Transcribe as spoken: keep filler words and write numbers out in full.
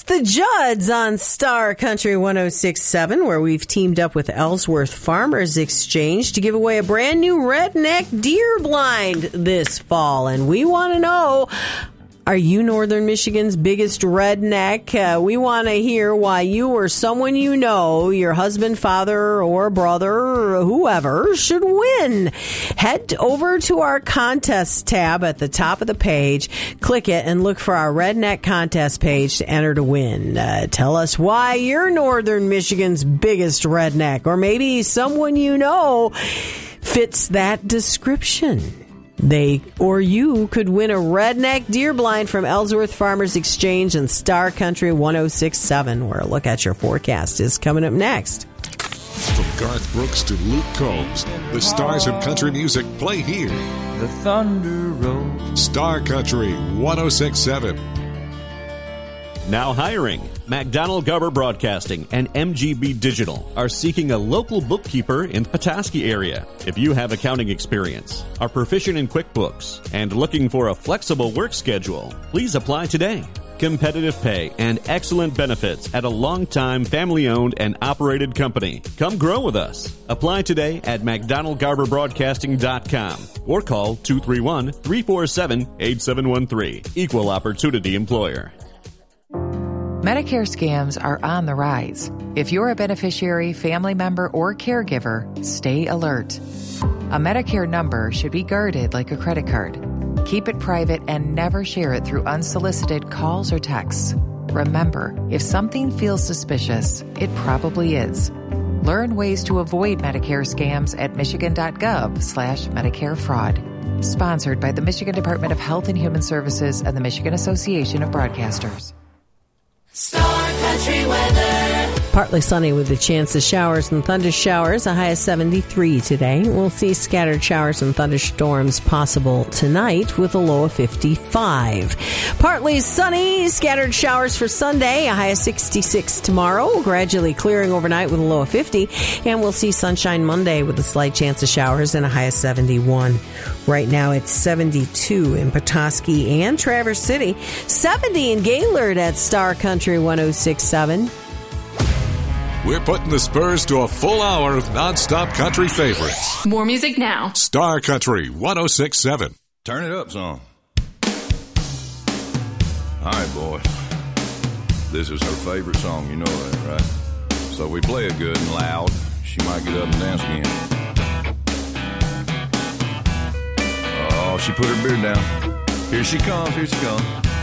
the Judds on Star Country one oh six point seven, where we've teamed up with Ellsworth Farmers Exchange to give away a brand new redneck deer blind this fall. And we want to know, are you Northern Michigan's biggest redneck? Uh, we want to hear why you or someone you know, your husband, father, or brother, or whoever, should win. Head over to our contest tab at the top of the page, click it, and look for our redneck contest page to enter to win. Uh, tell us why you're Northern Michigan's biggest redneck, or maybe someone you know fits that description. They or you could win a redneck deer blind from Ellsworth Farmers Exchange and Star Country one oh six point seven, where a look at your forecast is coming up next. From Garth Brooks to Luke Combs, the stars of country music play here. The Thunder Road. Star Country one oh six point seven. Now hiring. McDonald Garber Broadcasting and M G B Digital are seeking a local bookkeeper in the Petoskey area. If you have accounting experience, are proficient in QuickBooks, and looking for a flexible work schedule, please apply today. Competitive pay and excellent benefits at a long-time family-owned and operated company. Come grow with us. Apply today at mcdonald garber broadcasting dot com or call two three one, three four seven, eight seven one three. Equal Opportunity Employer. Medicare scams are on the rise. If you're a beneficiary, family member, or caregiver, stay alert. A Medicare number should be guarded like a credit card. Keep it private and never share it through unsolicited calls or texts. Remember, if something feels suspicious, it probably is. Learn ways to avoid Medicare scams at michigan.gov slash Medicare fraud. Sponsored by the Michigan Department of Health and Human Services and the Michigan Association of Broadcasters. Star Country weather. Partly sunny with a chance of showers and thunder showers, a high of seventy-three today. We'll see scattered showers and thunderstorms possible tonight with a low of fifty-five. Partly sunny, scattered showers for Sunday, a high of sixty-six tomorrow, gradually clearing overnight with a low of fifty. And we'll see sunshine Monday with a slight chance of showers and a high of seventy-one. Right now it's seventy-two in Petoskey and Traverse City, seventy in Gaylord at Star Country one oh six point seven. We're putting the spurs to a full hour of nonstop country favorites. More music now. Star Country one oh six point seven. Turn it up some. All right, boys. This is her favorite song, you know that, right? So we play it good and loud. She might get up and dance again. Oh, she put her beard down. Here she comes, here she comes.